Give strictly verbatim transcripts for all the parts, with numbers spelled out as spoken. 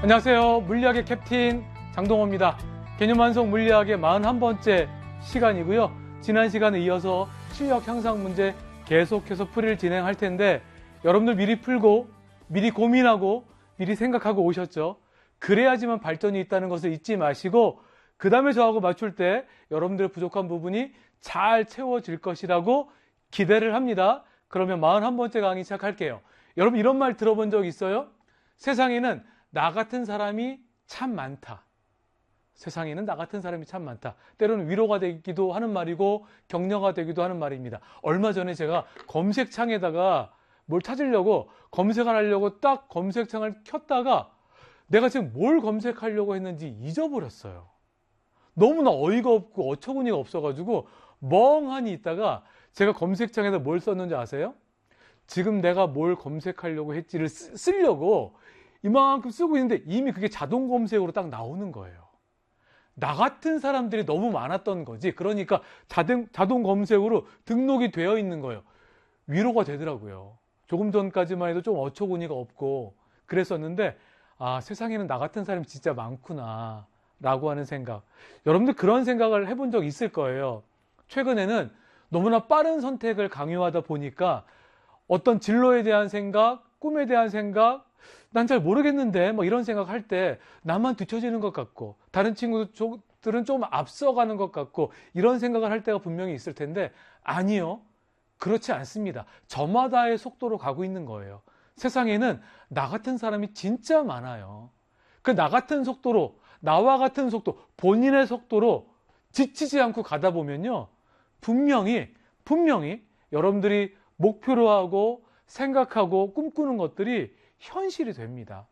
안녕하세요. 물리학의 캡틴 장동호입니다. 개념완성 물리학의 사십일 번째 시간이고요. 지난 시간에 이어서 실력 향상 문제 계속해서 풀이를 진행할 텐데 여러분들 미리 풀고 미리 고민하고 미리 생각하고 오셨죠? 그래야지만 발전이 있다는 것을 잊지 마시고 그 다음에 저하고 맞출 때 여러분들의 부족한 부분이 잘 채워질 것이라고 기대를 합니다. 그러면 사십일 번째 강의 시작할게요. 여러분 이런 말 들어본 적 있어요? 세상에는 나 같은 사람이 참 많다. 세상에는 나 같은 사람이 참 많다. 때로는 위로가 되기도 하는 말이고 격려가 되기도 하는 말입니다. 얼마 전에 제가 검색창에다가 뭘 찾으려고 검색을 하려고 딱 검색창을 켰다가 내가 지금 뭘 검색하려고 했는지 잊어버렸어요. 너무나 어이가 없고 어처구니가 없어가지고 멍하니 있다가 제가 검색창에다 뭘 썼는지 아세요? 지금 내가 뭘 검색하려고 했지를 쓰, 쓰려고 이만큼 쓰고 있는데 이미 그게 자동 검색으로 딱 나오는 거예요. 나 같은 사람들이 너무 많았던 거지. 그러니까 자동, 자동 검색으로 등록이 되어 있는 거예요. 위로가 되더라고요. 조금 전까지만 해도 좀 어처구니가 없고 그랬었는데 아, 세상에는 나 같은 사람이 진짜 많구나 라고 하는 생각. 여러분들 그런 생각을 해본 적 있을 거예요. 최근에는 너무나 빠른 선택을 강요하다 보니까 어떤 진로에 대한 생각, 꿈에 대한 생각, 난 잘 모르겠는데 뭐 이런 생각할 때 나만 뒤처지는 것 같고 다른 친구들은 좀 앞서가는 것 같고 이런 생각을 할 때가 분명히 있을 텐데 아니요. 그렇지 않습니다. 저마다의 속도로 가고 있는 거예요. 세상에는 나 같은 사람이 진짜 많아요. 그 나 같은 속도로, 나와 같은 속도, 본인의 속도로 지치지 않고 가다 보면요. 분명히, 분명히 여러분들이 목표로 하고 생각하고 꿈꾸는 것들이 현실이 됩니다.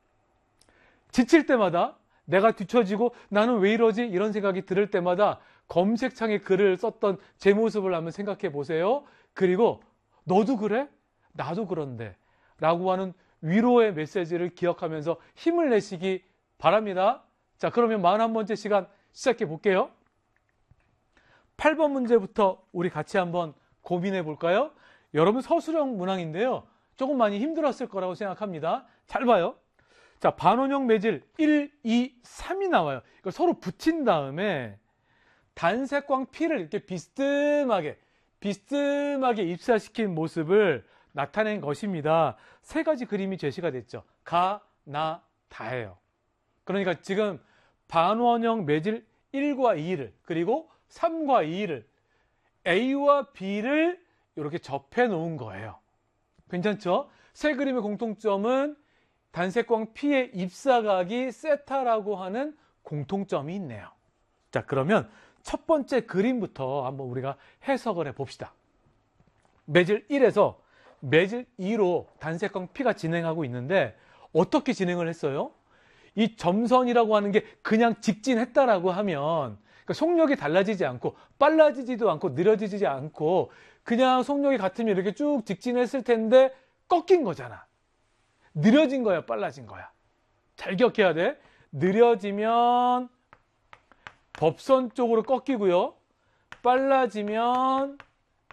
지칠 때마다 내가 뒤처지고 나는 왜 이러지? 이런 생각이 들을 때마다 검색창에 글을 썼던 제 모습을 한번 생각해 보세요. 그리고 너도 그래? 나도 그런데 라고 하는 위로의 메시지를 기억하면서 힘을 내시기 바랍니다. 자, 그러면 사십일 번째 시간 시작해 볼게요. 팔 번 문제부터 우리 같이 한번 고민해 볼까요? 여러분 서술형 문항인데요. 조금 많이 힘들었을 거라고 생각합니다. 잘 봐요. 자, 반원형 매질 일, 이, 삼이 나와요. 이걸 서로 붙인 다음에 단색광 P를 이렇게 비스듬하게 비스듬하게 입사시킨 모습을 나타낸 것입니다. 세 가지 그림이 제시가 됐죠. 가, 나, 다예요. 그러니까 지금 반원형 매질 일과 이를 그리고 삼과 이를 A와 B를 이렇게 접해 놓은 거예요. 괜찮죠? 세 그림의 공통점은 단색광 P의 입사각이 세타라고 하는 공통점이 있네요. 자, 그러면 첫 번째 그림부터 한번 우리가 해석을 해봅시다. 매질 일에서 매질 이로 단색광 P가 진행하고 있는데 어떻게 진행을 했어요? 이 점선이라고 하는 게 그냥 직진했다라고 하면 그러니까 속력이 달라지지 않고 빨라지지도 않고 느려지지 않고 그냥 속력이 같으면 이렇게 쭉 직진했을 텐데 꺾인 거잖아. 느려진 거야, 빨라진 거야. 잘 기억해야 돼. 느려지면 법선 쪽으로 꺾이고요. 빨라지면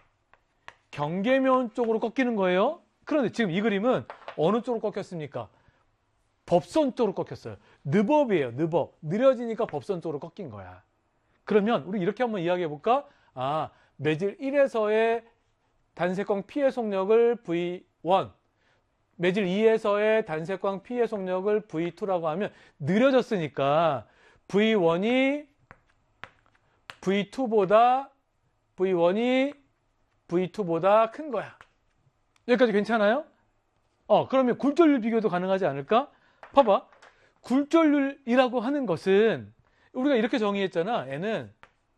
경계면 쪽으로 꺾이는 거예요. 그런데 지금 이 그림은 어느 쪽으로 꺾였습니까? 법선 쪽으로 꺾였어요. 느법이에요, 느법. 느려지니까 법선 쪽으로 꺾인 거야. 그러면 우리 이렇게 한번 이야기해 볼까? 아, 매질 일에서의 단색광 P의 속력을 브이 원, 매질 이에서의 단색광 P의 속력을 브이 투라고 하면 느려졌으니까 브이 원이 브이 투보다 브이 원이 브이 투보다 큰 거야. 여기까지 괜찮아요? 어, 그러면 굴절률 비교도 가능하지 않을까? 봐봐. 굴절률이라고 하는 것은 우리가 이렇게 정의했잖아. N은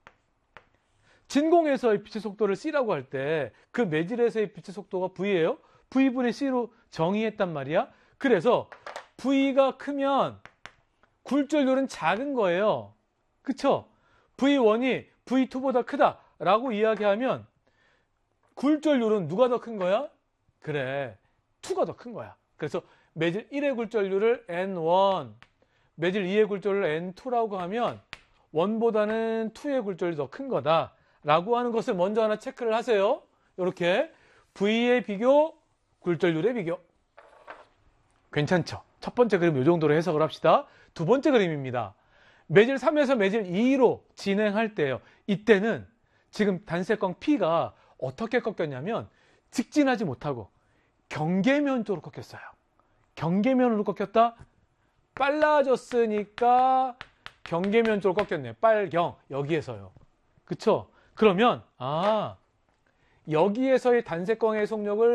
진공에서의 빛의 속도를 C라고 할 때 그 매질에서의 빛의 속도가 V예요. V분의 C로 정의했단 말이야. 그래서 V가 크면 굴절률은 작은 거예요. 그쵸? 브이 원이 브이 투보다 크다라고 이야기하면 굴절률은 누가 더 큰 거야? 그래, 이가 더 큰 거야. 그래서 매질 일의 굴절률을 엔 원, 매질 이의 굴절률을 엔 투라고 하면 일보다는 이의 굴절률이 더 큰 거다 라고 하는 것을 먼저 하나 체크를 하세요. 이렇게 V의 비교, 굴절률의 비교. 괜찮죠? 첫 번째 그림 이 정도로 해석을 합시다. 두 번째 그림입니다. 매질 삼에서 매질 이로 진행할 때요. 이때는 지금 단색광 P가 어떻게 꺾였냐면 직진하지 못하고 경계면 쪽으로 꺾였어요. 경계면으로 꺾였다? 빨라졌으니까 경계면 쪽으로 꺾였네요. 빨경, 여기에서요. 그쵸? 그러면 아 여기에서의 단색광의 속력을